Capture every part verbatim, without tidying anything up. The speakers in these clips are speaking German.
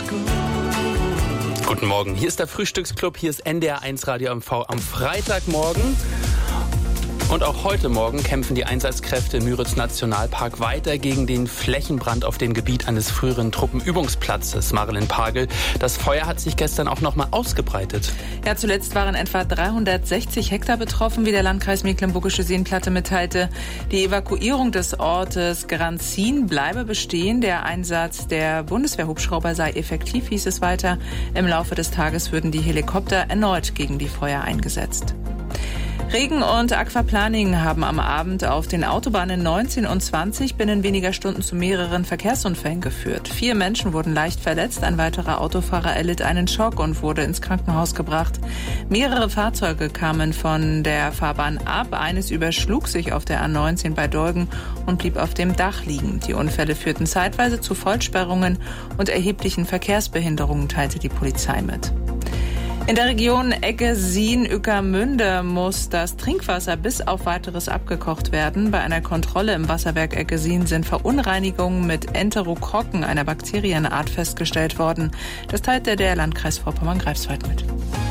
Guten Morgen, hier ist der Frühstücksclub, hier ist N D R eins Radio M V am Freitagmorgen. Und auch heute Morgen kämpfen die Einsatzkräfte im Müritz-Nationalpark weiter gegen den Flächenbrand auf dem Gebiet eines früheren Truppenübungsplatzes. Marilyn Pagel, das Feuer hat sich gestern auch noch mal ausgebreitet. Ja, zuletzt waren etwa dreihundertsechzig Hektar betroffen, wie der Landkreis Mecklenburgische Seenplatte mitteilte. Die Evakuierung des Ortes Granzin bleibe bestehen. Der Einsatz der Bundeswehrhubschrauber sei effektiv, hieß es weiter. Im Laufe des Tages würden die Helikopter erneut gegen die Feuer eingesetzt. Regen und Aquaplaning haben am Abend auf den Autobahnen neunzehn und zwanzig binnen weniger Stunden zu mehreren Verkehrsunfällen geführt. Vier Menschen wurden leicht verletzt, ein weiterer Autofahrer erlitt einen Schock und wurde ins Krankenhaus gebracht. Mehrere Fahrzeuge kamen von der Fahrbahn ab. Eines überschlug sich auf der A neunzehn bei Dolgen und blieb auf dem Dach liegen. Die Unfälle führten zeitweise zu Vollsperrungen und erheblichen Verkehrsbehinderungen, teilte die Polizei mit. In der Region Eggesin-Ueckermünde muss das Trinkwasser bis auf Weiteres abgekocht werden. Bei einer Kontrolle im Wasserwerk Eggesin sind Verunreinigungen mit Enterokokken, einer Bakterienart, festgestellt worden. Das teilte der Landkreis Vorpommern-Greifswald mit.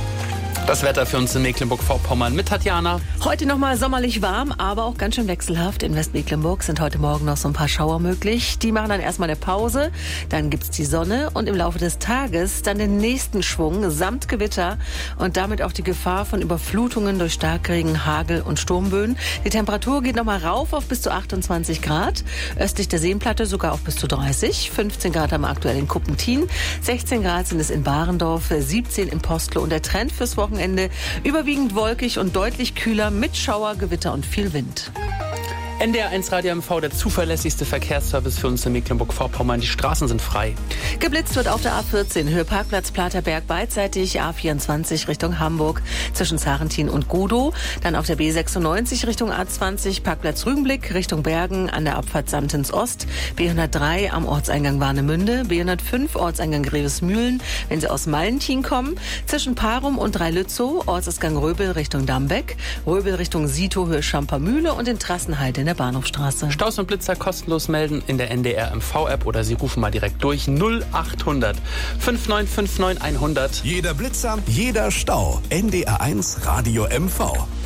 Das Wetter für uns in Mecklenburg-Vorpommern mit Tatjana. Heute nochmal sommerlich warm, aber auch ganz schön wechselhaft. In Westmecklenburg sind heute Morgen noch so ein paar Schauer möglich. Die machen dann erstmal eine Pause, dann gibt's die Sonne und im Laufe des Tages dann den nächsten Schwung samt Gewitter und damit auch die Gefahr von Überflutungen durch Starkregen, Hagel und Sturmböen. Die Temperatur geht nochmal rauf auf bis zu achtundzwanzig Grad. Östlich der Seenplatte sogar auf bis zu dreißig. fünfzehn Grad haben wir aktuell in Kuppentin. sechzehn Grad sind es in Barendorf, siebzehn in Postlo. Und der Trend fürs Wochenende überwiegend wolkig und deutlich kühler mit Schauer, Gewitter und viel Wind. N D R eins Radio M V, der zuverlässigste Verkehrsservice für uns in Mecklenburg-Vorpommern. Die Straßen sind frei. Geblitzt wird auf der A vierzehn, Höhe Parkplatz Platerberg beidseitig, A vierundzwanzig Richtung Hamburg zwischen Zarentin und Godow. Dann auf der B sechsundneunzig Richtung A zwanzig, Parkplatz Rügenblick Richtung Bergen an der Abfahrt Samtens Ost. B hundertdrei am Ortseingang Warnemünde, B hundertfünf Ortseingang Grevesmühlen, wenn Sie aus Mallentin kommen. Zwischen Parum und Dreilützow, Ortsausgang Röbel Richtung Dambeck, Röbel Richtung Sito, Höhe Schampermühle und in Trassenheide in der Bahnhofstraße. Staus und Blitzer kostenlos melden in der N D R M V-App oder Sie rufen mal direkt durch null achthundert fünf neun fünf neun hundert. Jeder Blitzer, jeder Stau. N D R eins Radio M V.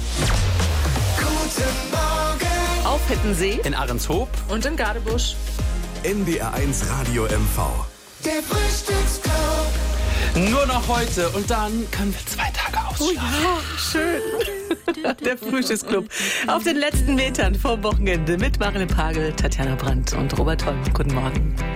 Guten Morgen. Auf Hittensee, In Ahrenshoop Und in Gadebusch. N D R eins Radio M V. Der Frühstücksclub. nur noch heute und dann können wir zwei Tage ausschlafen. Oh ja, schön. Der Frühstücksclub auf den letzten Metern vor Wochenende mit Marilyn Pagel, Tatjana Brandt und Robert Holm. Guten Morgen.